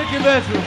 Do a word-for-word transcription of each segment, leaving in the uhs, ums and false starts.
wielki wieczór.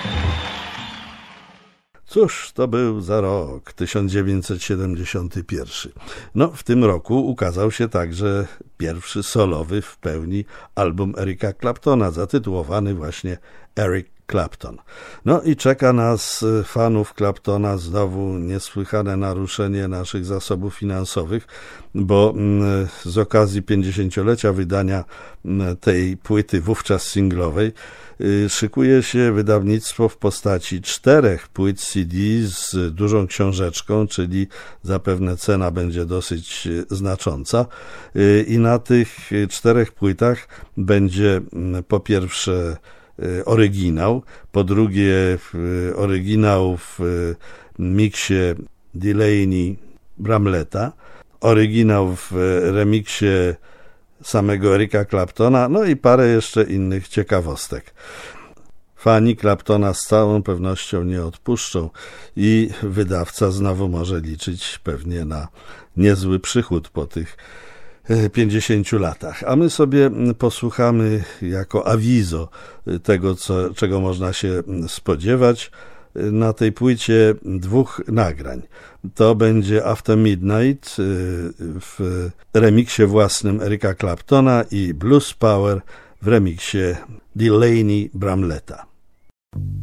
Cóż to był za rok, tysiąc dziewięćset siedemdziesiąty pierwszy. No, w tym roku ukazał się także pierwszy solowy w pełni album Erika Claptona, zatytułowany właśnie Eric Clapton. No i czeka nas, fanów Claptona, znowu niesłychane naruszenie naszych zasobów finansowych, bo z okazji pięćdziesięciolecia wydania tej płyty, wówczas singlowej, szykuje się wydawnictwo w postaci czterech płyt C D z dużą książeczką, czyli zapewne cena będzie dosyć znacząca. I na tych czterech płytach będzie po pierwsze oryginał, po drugie oryginał w miksie Delaney Bramletta, oryginał w remiksie samego Erika Claptona, no i parę jeszcze innych ciekawostek. Fani Claptona z całą pewnością nie odpuszczą i wydawca znowu może liczyć pewnie na niezły przychód po tych pięćdziesięciu latach. A my sobie posłuchamy jako awizo tego, co, czego można się spodziewać na tej płycie, dwóch nagrań. To będzie After Midnight w remiksie własnym Erika Claptona i Blues Power w remiksie Delaney Bramletta.